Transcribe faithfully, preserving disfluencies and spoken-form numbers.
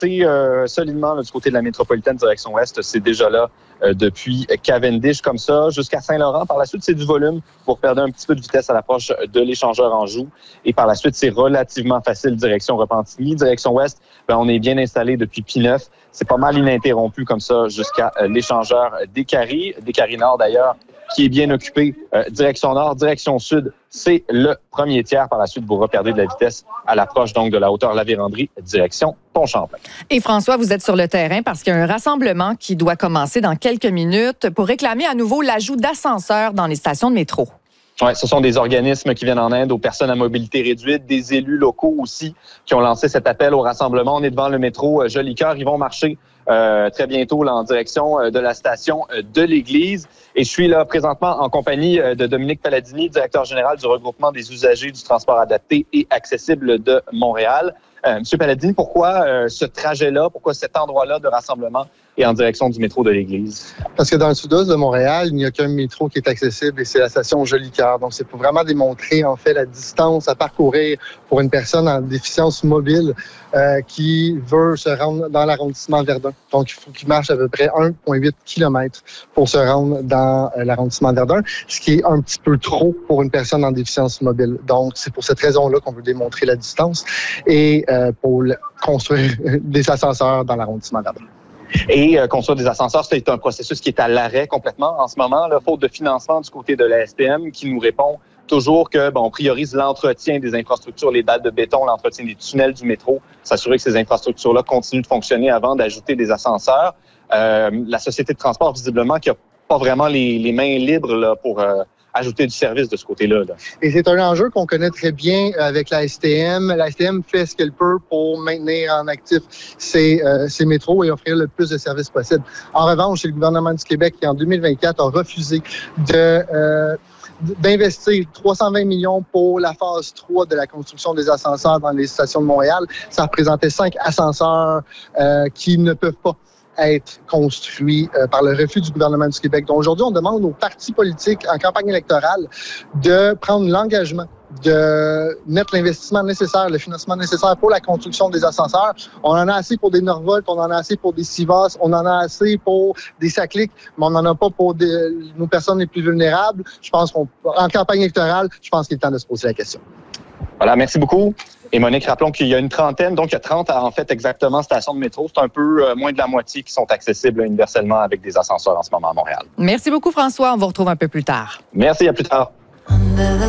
monter euh, solidement là, du côté de la métropolitaine direction ouest. C'est déjà là euh, depuis Cavendish comme ça jusqu'à Saint-Laurent. Par la suite, c'est du volume pour perdre un petit peu de vitesse à l'approche de l'échangeur Anjou. Et par la suite, c'est relativement facile direction Repentigny. Direction ouest, ben, on est bien installé depuis P neuf. C'est pas mal ininterrompu comme ça jusqu'à euh, l'échangeur Décarie. Décarie Nord d'ailleurs, qui est bien occupé. Euh, direction nord, direction sud, c'est le premier tiers. Par la suite, vous reperdez de la vitesse à l'approche donc de la hauteur La Vérandrie, direction Pont-Champlain. Et François, vous êtes sur le terrain parce qu'il y a un rassemblement qui doit commencer dans quelques minutes pour réclamer à nouveau l'ajout d'ascenseurs dans les stations de métro. Oui, ce sont des organismes qui viennent en aide aux personnes à mobilité réduite, des élus locaux aussi qui ont lancé cet appel au rassemblement. On est devant le métro Jolicoeur. Ils vont marcher euh, très bientôt là, en direction de la station de l'Église. Et je suis là présentement en compagnie de Dominique Palladini, directeur général du regroupement des usagers du transport adapté et accessible de Montréal. Euh, Monsieur Palladini, pourquoi euh, ce trajet-là, pourquoi cet endroit-là de rassemblement est en direction du métro de l'Église? Parce que dans le sud-ouest de Montréal, il n'y a qu'un métro qui est accessible et c'est la station Jolicoeur. Donc, c'est pour vraiment démontrer, en fait, la distance à parcourir pour une personne en déficience mobile euh, qui veut se rendre dans l'arrondissement Verdun. Donc, il faut qu'il marche à peu près un virgule huit kilomètres pour se rendre dans euh, l'arrondissement Verdun, ce qui est un petit peu trop pour une personne en déficience mobile. Donc, c'est pour cette raison-là qu'on veut démontrer la distance et euh, pour construire des ascenseurs dans l'arrondissement Verdun. Et euh, construire des ascenseurs, c'est un processus qui est à l'arrêt complètement en ce moment, là, faute de financement du côté de la S T M qui nous répond toujours que bon, on priorise l'entretien des infrastructures, les dalles de béton, l'entretien des tunnels du métro, s'assurer que ces infrastructures-là continuent de fonctionner avant d'ajouter des ascenseurs. Euh, la société de transport, visiblement, qui n'a pas vraiment les, les mains libres là, pour euh, ajouter du service de ce côté-là. Là. Et c'est un enjeu qu'on connaît très bien avec la S T M. La S T M fait ce qu'elle peut pour maintenir en actif ses, euh, ses métros et offrir le plus de services possible. En revanche, c'est le gouvernement du Québec qui, en deux mille vingt-quatre, a refusé de... Euh, d'investir trois cent vingt millions pour la phase trois de la construction des ascenseurs dans les stations de Montréal. Ça représentait cinq ascenseurs euh, qui ne peuvent pas être construits euh, par le refus du gouvernement du Québec. Donc aujourd'hui, on demande aux partis politiques en campagne électorale de prendre l'engagement de mettre l'investissement nécessaire, le financement nécessaire pour la construction des ascenseurs. On en a assez pour des Norvolt, on en a assez pour des Sivas, on en a assez pour des Saclic, mais on n'en a pas pour des, nos personnes les plus vulnérables. Je pense qu'en campagne électorale, je pense qu'il est temps de se poser la question. Voilà, merci beaucoup. Et Monique, rappelons qu'il y a une trentaine, donc il y a trente en fait exactement stations de métro. C'est un peu euh, moins de la moitié qui sont accessibles universellement avec des ascenseurs en ce moment à Montréal. Merci beaucoup François, on vous retrouve un peu plus tard. Merci, à plus tard.